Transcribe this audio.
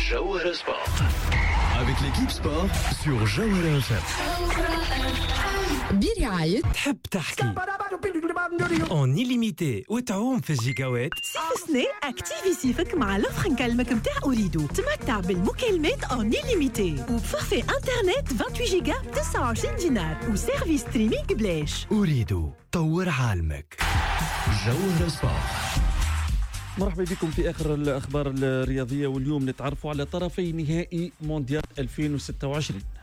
Jawhara Sport. Avec l'équipe sport sur Jawhara FM. برعاية تحب تحكي اون إليميتي وتعوم في الجيجاوات. سيفسني اكتيفي سيفك مع لوفر نكلمك متاع أريدو. تمتع بالمكالمات اون إليميتي وبفورفي انترنت 28 جيجا ب 29 دينار وسيرفيس ستريمينغ بلاش. أريد طور عالمك. جوهرة سبورت. مرحبا بكم في آخر الأخبار الرياضية، واليوم نتعرفوا على طرفي نهائي مونديال 2026.